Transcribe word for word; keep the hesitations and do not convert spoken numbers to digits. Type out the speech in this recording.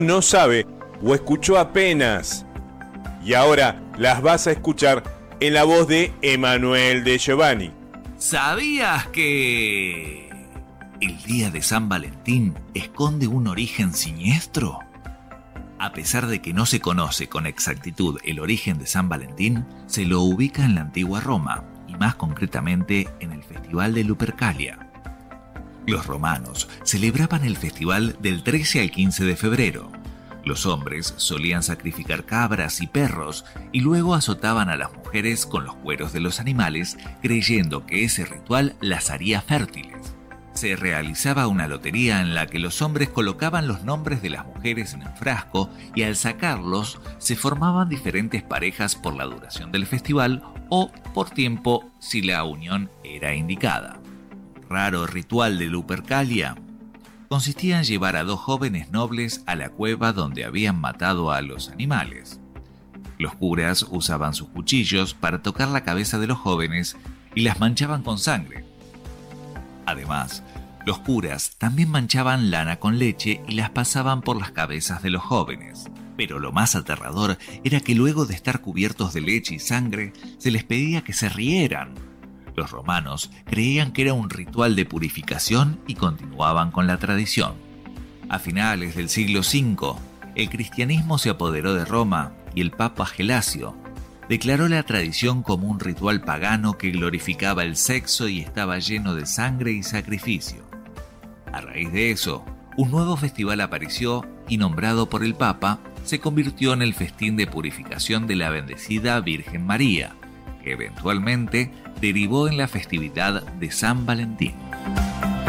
no sabe o escuchó apenas. Y ahora las vas a escuchar en la voz de Emanuel de Giovanni. ¿Sabías que el día de San Valentín esconde un origen siniestro? A pesar de que no se conoce con exactitud el origen de San Valentín, se lo ubica en la antigua Roma, y más concretamente en el Festival de Lupercalia. Los romanos celebraban el festival del trece al quince de febrero. Los hombres solían sacrificar cabras y perros y luego azotaban a las mujeres con los cueros de los animales, creyendo que ese ritual las haría fértiles. Se realizaba una lotería en la que los hombres colocaban los nombres de las mujeres en un frasco y al sacarlos se formaban diferentes parejas por la duración del festival o por tiempo si la unión era indicada. Raro ritual de Lupercalia consistía en llevar a dos jóvenes nobles a la cueva donde habían matado a los animales. Los curas usaban sus cuchillos para tocar la cabeza de los jóvenes y las manchaban con sangre. Además, los curas también manchaban lana con leche y las pasaban por las cabezas de los jóvenes. Pero lo más aterrador era que luego de estar cubiertos de leche y sangre, se les pedía que se rieran. Los romanos creían que era un ritual de purificación y continuaban con la tradición. A finales del siglo cinco, el cristianismo se apoderó de Roma y el Papa Gelasio declaró la tradición como un ritual pagano que glorificaba el sexo y estaba lleno de sangre y sacrificio. A raíz de eso, un nuevo festival apareció y, nombrado por el Papa, se convirtió en el festín de purificación de la bendecida Virgen María, que eventualmente derivó en la festividad de San Valentín.